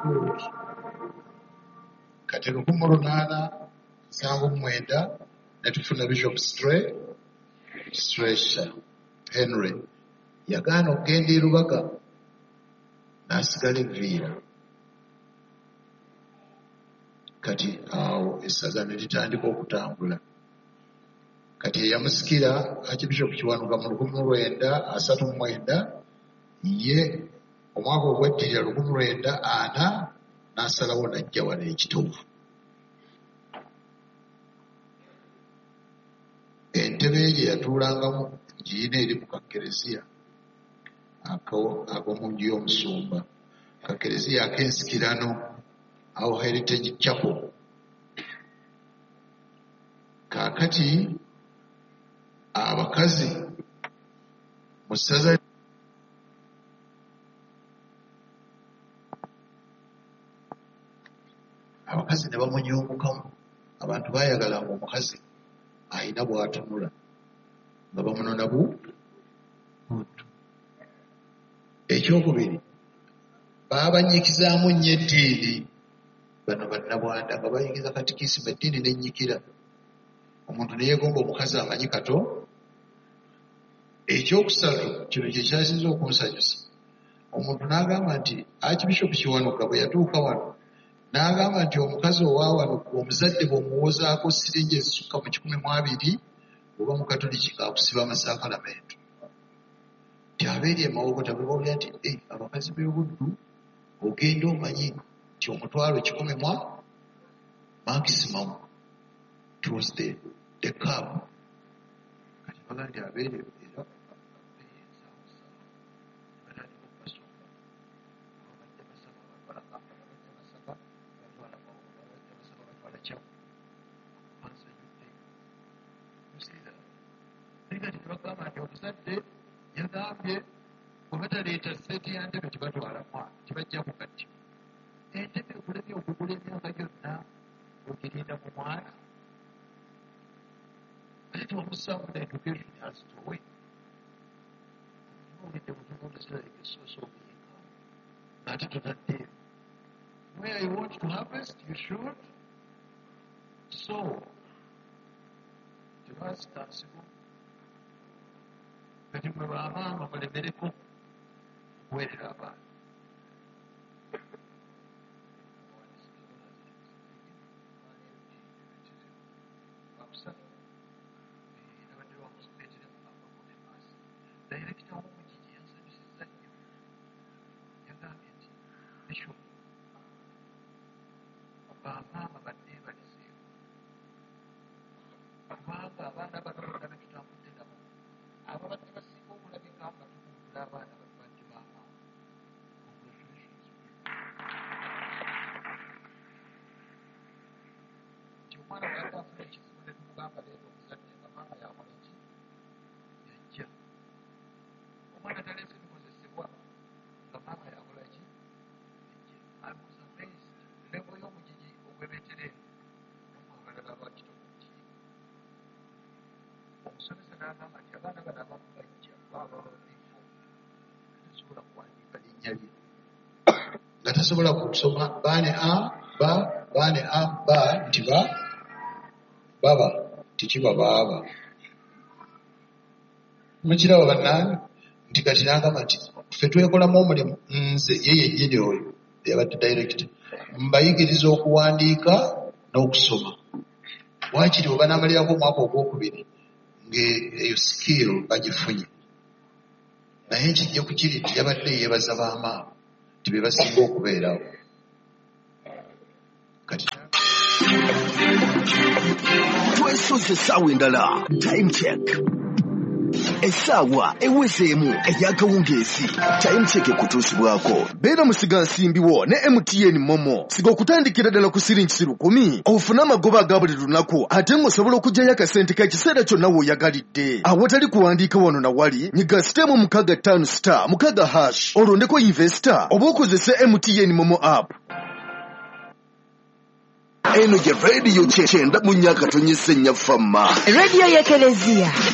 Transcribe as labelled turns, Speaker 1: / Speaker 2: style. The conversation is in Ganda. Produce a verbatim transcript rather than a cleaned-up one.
Speaker 1: kati lukumi lunaana nsanvu mwenda ne tufuna Bishop Stray Stretcher Henry yagaana okugenda e Lubaga n'asigala Evviira. Kati awo essaza ne litandika okutambula. Kati eyamusikira Archbishop Kiwanuka mu lukumi lwenda asatu mu mwenda ye omwaka ogweddirira lukumi lwenda ana n'asalawo n'ajja wano ekitovu. Entebe ye yatuulangamu ngiyina eri ku kakereziya ak'omu nju y'omusumba, kakereziya ak'ensikirano awo Heritage Chapel. Kaakati abakazi mu ssaza abakazi ne bamunyungukamu. Abantu baayagalanga omukazi ayina bw'atunula nga bamunona bu buddu. Ekyokubiri baabannyikizaamu nnyo eddiini. Bano bannabwanda nga bayingiza katikisima eddiini n'ennyikira. Omuntu ne yeegomba omukazi amanyi kato. Ekyokusatu kino kye kyasinze okunsanyusa. Omuntu n'agamba nti Archbishop Kiwanuka bwe yatuuka wano n'agamba nti omukazi owa wano omuzadde bw'omuwozaako siringi ezisukka mu kikumi mu abiri oba mu katoliki kaakusiba amasaakalamentu. Nti abeeri emawokota bwe bawulira nti "Ei, abakazi b'obuddu ogenda omanyi nti omutwalo kikumi mu maximum." It was the, the curb. Kati baga nti abeere era omuzadde yagambye obutaleeta seeti ya ntebe tebatwalamu tebajja kukati. Entebe okulabye okugula emyaka gyonna ogirinda mu mwana. Ate omusaamu na education has to wait. Obudde butunuulizirabika essoosa obuyinga ng'ate tonaddeyo. Where you want to harvest, you should sow. Tebaasikansibu kati mwe bamaama mulemereko okuweerera abaana. Dairekita w'omugigi yansanyusizza nnyo. Yagambye nti Bishop, bamaama banneebalizeewo kubanga abaana bano bonna betutambudde nabo ababadde basinga okulabika nga tukumbula abaana babadde bamaama. Nti omwana bw'aba afuna ekizibu ne tumugamba leeta omuzadde nga maama yakola ki yajja. Omwana talese bikozesebwa nga maama yakola ki yajja. I was amazed levo y'omugigi ogwebeetereevu n'omwagalala abakitovu ki. Omusomesa n'agamba nti abaana bano abamu bajja baba babiifo tasobola kuwandiika linnya lye nga tasobola kusoma baane a ba baane a ba nti ba baba tikiba baaba. Mukiraba bannange nti kati n'agamba nti ffe twekolamu omulimu nze ye yennyini oyo eyabadde dairekita mbayigiriza okuwandiika n'okusoma. Waakiri oba n'amalirako omwaka ogwokubiri ng'eyo sikiiro bagifunye. Naye kijja ku kiri nti yabadde yeebaza baamaama nti be basinga okubeerawo. Kati
Speaker 2: twesoze essaawa endala time check. Essaawa eweseemu ey'akawungeezi time check ekutuusibwako. Beera musigansimbiwo ne M T N Momo. Siga okutandikira ddala ku siringi lukumi ofune amagoba aga buli lunaku ate ng'osobola okuggyayo akasente k'ekiseera kyonna w'oyagalidde. Awatali kuwandiika wano na wali nyiga sitemu mukaaga ttaano star mukaaga hash olondeko investor oba okozese M T N Momo app. Eno gye rediyo kyenda mu nnyaka tonyese nnya famma.
Speaker 3: Rediyo y'Ekelezia.